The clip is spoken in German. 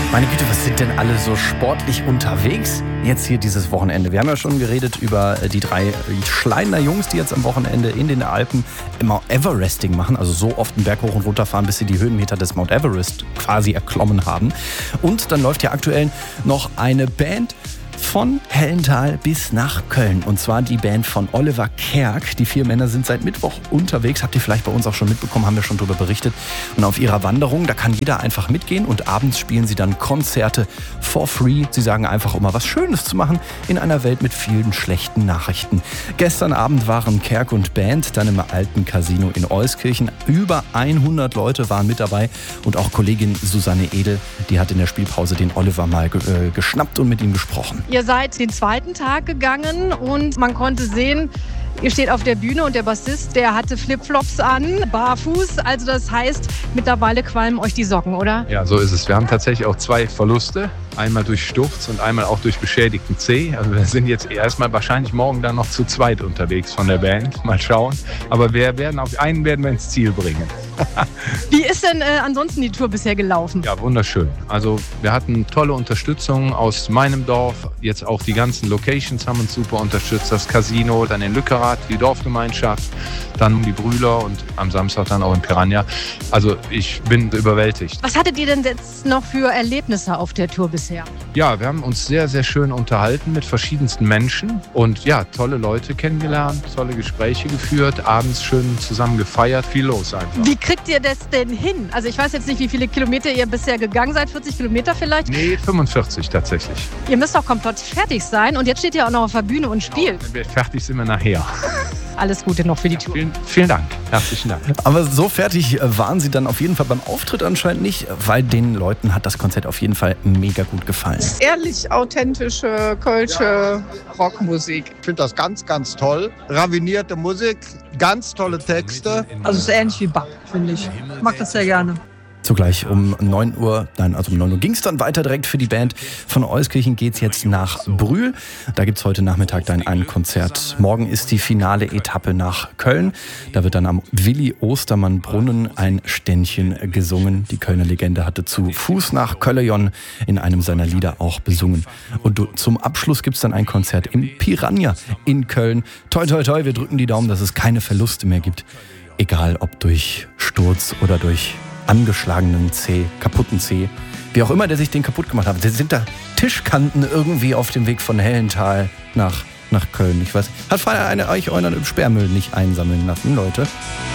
Meine Güte, was sind denn alle so sportlich unterwegs jetzt hier dieses Wochenende? Wir haben ja schon geredet über die 3 Schleiner Jungs, die jetzt am Wochenende in den Alpen immer Everesting machen. Also so oft einen Berg hoch und runter fahren, bis sie die Höhenmeter des Mount Everest quasi erklommen haben. Und dann läuft ja aktuell noch eine Band von Hellental bis nach Köln. Und zwar die Band von Oliver Kerk. Die 4 Männer sind seit Mittwoch unterwegs. Habt ihr vielleicht bei uns auch schon mitbekommen, haben wir schon darüber berichtet. Und auf ihrer Wanderung, da kann jeder einfach mitgehen. Und abends spielen sie dann Konzerte for free. Sie sagen einfach, um mal was Schönes zu machen in einer Welt mit vielen schlechten Nachrichten. Gestern Abend waren Kerk und Band dann im alten Casino in Euskirchen. Über 100 Leute waren mit dabei. Und auch Kollegin Susanne Edel, die hat in der Spielpause den Oliver mal geschnappt und mit ihm gesprochen. Ihr seid den 2. Tag gegangen und man konnte sehen, ihr steht auf der Bühne und der Bassist, der hatte Flipflops an, barfuß. Also das heißt, mittlerweile qualmen euch die Socken, oder? Ja, so ist es. Wir haben tatsächlich auch 2 Verluste. Einmal durch Sturz und einmal auch durch beschädigten Zeh. Also wir sind jetzt erstmal wahrscheinlich morgen dann noch zu zweit unterwegs von der Band. Mal schauen. Aber einen werden wir ins Ziel bringen. Wie ist denn ansonsten die Tour bisher gelaufen? Ja, wunderschön. Also wir hatten tolle Unterstützung aus meinem Dorf. Jetzt auch die ganzen Locations haben uns super unterstützt. Das Casino, dann in Lückerath, die Dorfgemeinschaft, dann die Brühler und am Samstag dann auch in Piranha. Also ich bin überwältigt. Was hattet ihr denn jetzt noch für Erlebnisse auf der Tour bisher? Ja, wir haben uns sehr, sehr schön unterhalten mit verschiedensten Menschen und ja, tolle Leute kennengelernt, tolle Gespräche geführt, abends schön zusammen gefeiert, viel los einfach. Wie kriegt ihr das denn hin? Also ich weiß jetzt nicht, wie viele Kilometer ihr bisher gegangen seid, 40 Kilometer vielleicht? Nee, 45 tatsächlich. Ihr müsst doch komplett fertig sein und jetzt steht ihr auch noch auf der Bühne und spielt. Genau, fertig sind wir nachher. Alles Gute noch für die Tour. Vielen Dank, herzlichen Dank. Aber so fertig waren sie dann auf jeden Fall beim Auftritt anscheinend nicht, weil den Leuten hat das Konzert auf jeden Fall mega gut gefallen. Ehrlich authentische kölsche Rockmusik. Ich finde das ganz, ganz toll. Ravinierte Musik, ganz tolle Texte. Also es ist ähnlich wie Bach, finde ich. Ich mag das sehr gerne. Zugleich um 9 Uhr ging es dann weiter direkt für die Band. Von Euskirchen geht es jetzt nach Brühl. Da gibt es heute Nachmittag dann ein Konzert. Morgen ist die finale Etappe nach Köln. Da wird dann am Willi-Ostermann-Brunnen ein Ständchen gesungen. Die Kölner Legende hatte zu Fuß nach Köllejon in einem seiner Lieder auch besungen. Und zum Abschluss gibt es dann ein Konzert im Piranha in Köln. Toi, toi, toi, wir drücken die Daumen, dass es keine Verluste mehr gibt. Egal ob durch Sturz oder durch angeschlagenen Zeh, kaputten Zeh. Wie auch immer der sich den kaputt gemacht hat. Sind da Tischkanten irgendwie auf dem Weg von Hellental nach Köln? Ich weiß. Hat vorher euch euren Sperrmüll nicht einsammeln lassen, Leute?